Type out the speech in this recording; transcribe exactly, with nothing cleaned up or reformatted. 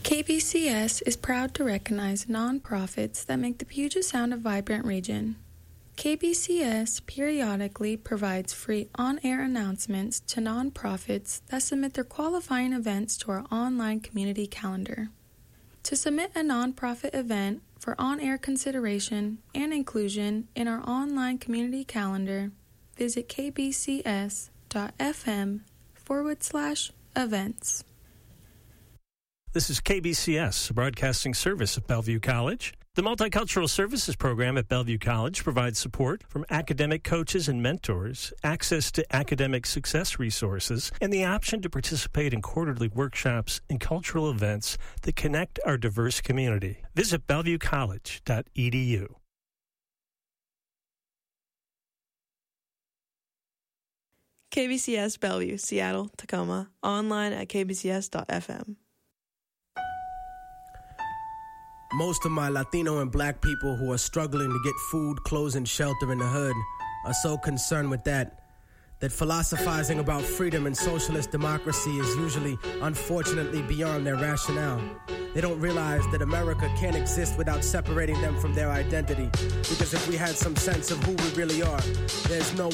K B C S is proud to recognize nonprofits that make the Puget Sound a vibrant region. K B C S periodically provides free on-air announcements to nonprofits that submit their qualifying events to our online community calendar. To submit a nonprofit event for on-air consideration and inclusion in our online community calendar, visit kbcs.fm forward slash events. This is K B C S, a broadcasting service of Bellevue College. The Multicultural Services Program at Bellevue College provides support from academic coaches and mentors, access to academic success resources, and the option to participate in quarterly workshops and cultural events that connect our diverse community. Visit bellevue college dot e d u. K B C S Bellevue, Seattle, Tacoma, online at k b c s dot f m. Most of my Latino and black people who are struggling to get food, clothes, and shelter in the hood are so concerned with that, that philosophizing about freedom and socialist democracy is usually, unfortunately, beyond their rationale. They don't realize that America can't exist without separating them from their identity, because if we had some sense of who we really are, there's no